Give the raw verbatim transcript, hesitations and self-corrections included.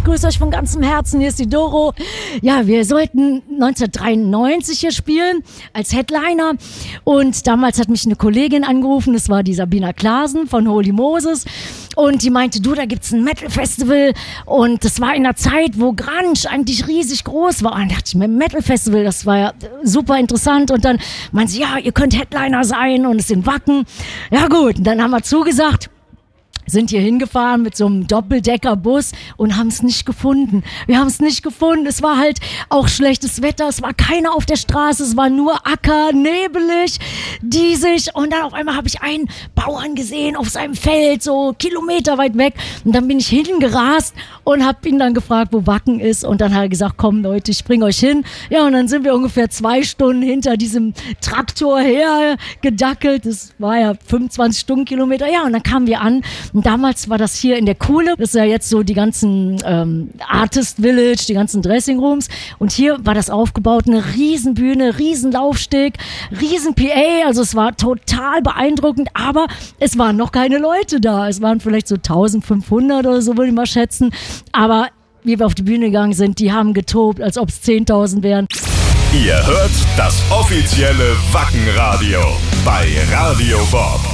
grüße euch von ganzem Herzen, hier ist die Doro. Ja, wir sollten neunzehnhundertdreiundneunzig hier spielen als Headliner und damals hat mich eine Kollegin angerufen, das war die Sabina Klaasen von Holy Moses und die meinte, du, da gibt's ein Metal-Festival und das war in einer Zeit, wo Grunge eigentlich riesig groß war. Und dann dachte ich mir, Metal-Festival, das war ja super interessant und dann meinte sie, ja, ihr könnt Headliner sein und es sind Wacken. Ja gut, und dann haben wir zugesagt. Sind hier hingefahren mit so einem Doppeldeckerbus und haben es nicht gefunden. Wir haben es nicht gefunden. Es war halt auch schlechtes Wetter. Es war keiner auf der Straße. Es war nur Acker, nebelig, diesig. Und dann auf einmal habe ich einen Bauern gesehen auf seinem Feld, so Kilometer weit weg. Und dann bin ich hingerast und habe ihn dann gefragt, wo Wacken ist. Und dann hat er gesagt, komm Leute, ich bring euch hin. Ja, und dann sind wir ungefähr zwei Stunden hinter diesem Traktor her gedackelt. Das war ja fünfundzwanzig Stundenkilometer. Ja, und dann kamen wir an. Und damals war das hier in der Kuhle, das ist ja jetzt so die ganzen ähm, Artist Village, die ganzen Dressing Rooms und hier war das aufgebaut, eine riesen Bühne, riesen Laufsteg, riesen P A, also es war total beeindruckend, aber es waren noch keine Leute da, es waren vielleicht so eintausendfünfhundert oder so, würde ich mal schätzen, aber wie wir auf die Bühne gegangen sind, die haben getobt, als ob es zehntausend wären. Ihr hört das offizielle Wacken-Radio bei Radio Bob.